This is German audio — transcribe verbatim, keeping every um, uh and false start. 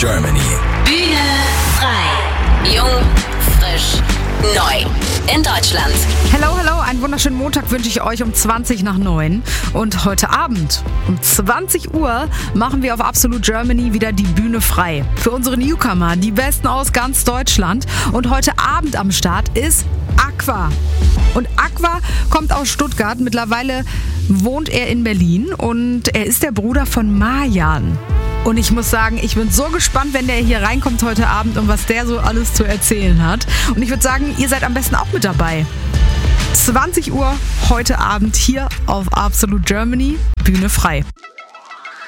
Germany. Bühne frei. Jung, frisch, neu. In Deutschland. Hello, hello, einen wunderschönen Montag wünsche ich euch um zwanzig nach neun. Und heute Abend um zwanzig Uhr machen wir auf Absolut Germany wieder die Bühne frei. Für unsere Newcomer, die Besten aus ganz Deutschland. Und heute Abend am Start ist Aqua. Und Aqua kommt aus Stuttgart. Mittlerweile wohnt er in Berlin und er ist der Bruder von Marjan. Und ich muss sagen, ich bin so gespannt, wenn der hier reinkommt heute Abend und was der so alles zu erzählen hat. Und ich würde sagen, ihr seid am besten auch mit dabei. zwanzig Uhr heute Abend hier auf Absolut Germany, Bühne frei.